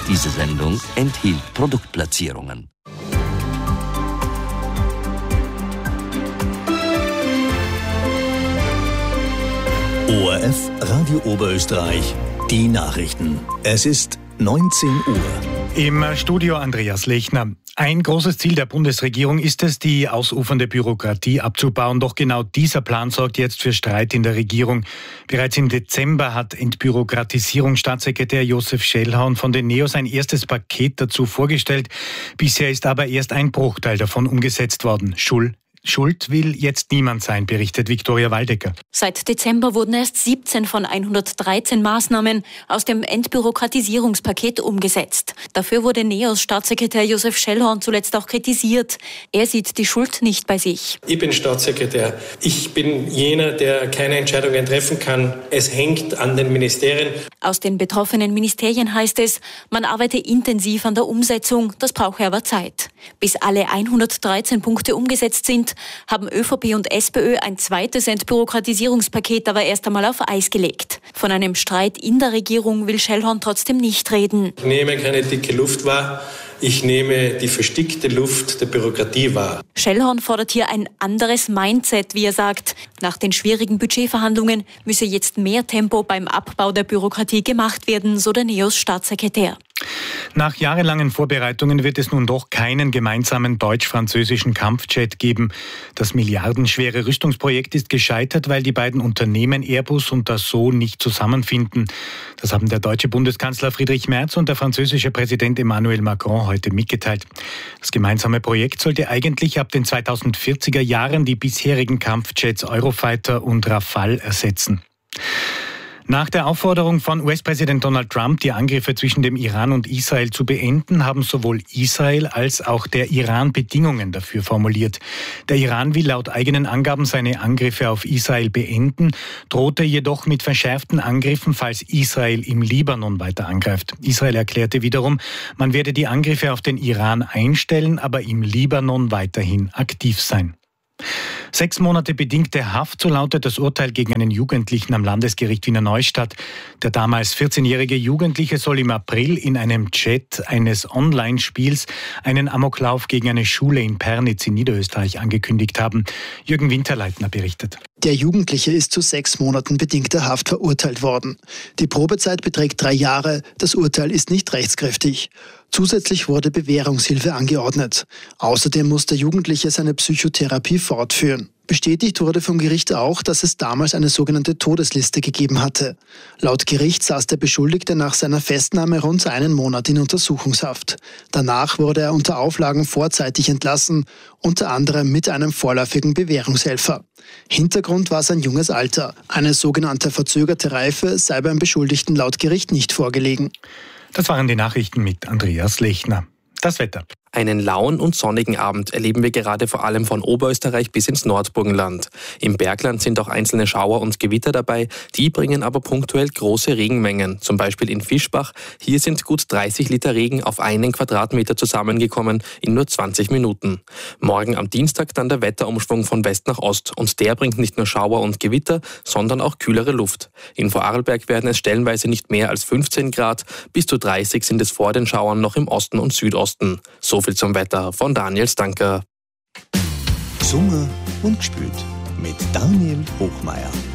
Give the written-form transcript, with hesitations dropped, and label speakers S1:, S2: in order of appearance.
S1: Diese Sendung enthielt Produktplatzierungen.
S2: ORF Radio Oberösterreich, die Nachrichten. Es ist 19 Uhr.
S3: Im Studio Andreas Lechner. Ein großes Ziel der Bundesregierung ist es, die ausufernde Bürokratie abzubauen. Doch genau dieser Plan sorgt jetzt für Streit in der Regierung. Bereits im Dezember hat Entbürokratisierungsstaatssekretär Josef Schellhorn von den NEOS ein erstes Paket dazu vorgestellt. Bisher ist aber erst ein Bruchteil davon umgesetzt worden. Schuld will jetzt niemand sein, berichtet Viktoria Waldecker.
S4: Seit Dezember wurden erst 17 von 113 Maßnahmen aus dem Entbürokratisierungspaket umgesetzt. Dafür wurde NEOS-Staatssekretär Josef Schellhorn zuletzt auch kritisiert. Er sieht die Schuld nicht bei sich.
S5: Ich bin Staatssekretär. Ich bin jener, der keine Entscheidungen treffen kann. Es hängt an den Ministerien.
S4: Aus den betroffenen Ministerien heißt es, man arbeite intensiv an der Umsetzung. Das brauche aber Zeit. Bis alle 113 Punkte umgesetzt sind, haben ÖVP und SPÖ ein zweites Entbürokratisierungspaket aber erst einmal auf Eis gelegt. Von einem Streit in der Regierung will Schellhorn trotzdem nicht reden.
S5: Ich nehme keine dicke Luft wahr. Ich nehme die verstickte Luft der Bürokratie wahr.
S4: Schellhorn fordert hier ein anderes Mindset, wie er sagt. Nach den schwierigen Budgetverhandlungen müsse jetzt mehr Tempo beim Abbau der Bürokratie gemacht werden, so der NEOS-Staatssekretär.
S3: Nach jahrelangen Vorbereitungen wird es nun doch keinen gemeinsamen deutsch-französischen Kampfjet geben. Das milliardenschwere Rüstungsprojekt ist gescheitert, weil die beiden Unternehmen Airbus und Dassault nicht zusammenfinden. Das haben der deutsche Bundeskanzler Friedrich Merz und der französische Präsident Emmanuel Macron heute mitgeteilt. Das gemeinsame Projekt sollte eigentlich ab den 2040er Jahren die bisherigen Kampfjets Eurofighter und Rafale ersetzen. Nach der Aufforderung von US-Präsident Donald Trump, die Angriffe zwischen dem Iran und Israel zu beenden, haben sowohl Israel als auch der Iran Bedingungen dafür formuliert. Der Iran will laut eigenen Angaben seine Angriffe auf Israel beenden, drohte jedoch mit verschärften Angriffen, falls Israel im Libanon weiter angreift. Israel erklärte wiederum, man werde die Angriffe auf den Iran einstellen, aber im Libanon weiterhin aktiv sein. 6 Monate bedingte Haft, so lautet das Urteil gegen einen Jugendlichen am Landesgericht Wiener Neustadt. Der damals 14-jährige Jugendliche soll im April in einem Chat eines Online-Spiels einen Amoklauf gegen eine Schule in Pernitz in Niederösterreich angekündigt haben. Jürgen Winterleitner berichtet.
S6: Der Jugendliche ist zu 6 Monaten bedingter Haft verurteilt worden. Die Probezeit beträgt 3 Jahre. Das Urteil ist nicht rechtskräftig. Zusätzlich wurde Bewährungshilfe angeordnet. Außerdem muss der Jugendliche seine Psychotherapie fortführen. Bestätigt wurde vom Gericht auch, dass es damals eine sogenannte Todesliste gegeben hatte. Laut Gericht saß der Beschuldigte nach seiner Festnahme rund 1 Monat in Untersuchungshaft. Danach wurde er unter Auflagen vorzeitig entlassen, unter anderem mit einem vorläufigen Bewährungshelfer. Hintergrund war sein junges Alter. Eine sogenannte verzögerte Reife sei beim Beschuldigten laut Gericht nicht vorgelegen.
S3: Das waren die Nachrichten mit Andreas Lechner. Das Wetter.
S7: Einen lauen und sonnigen Abend erleben wir gerade vor allem von Oberösterreich bis ins Nordburgenland. Im Bergland sind auch einzelne Schauer und Gewitter dabei, die bringen aber punktuell große Regenmengen. Zum Beispiel in Fischbach. Hier sind gut 30 Liter Regen auf 1 Quadratmeter zusammengekommen in nur 20 Minuten. Morgen am Dienstag dann der Wetterumschwung von West nach Ost und der bringt nicht nur Schauer und Gewitter, sondern auch kühlere Luft. In Vorarlberg werden es stellenweise nicht mehr als 15 Grad, bis zu 30 sind es vor den Schauern noch im Osten und Südosten. So viel zum Wetter von Daniel Stanker.
S2: Sommer und gespült mit Daniel Hochmeier.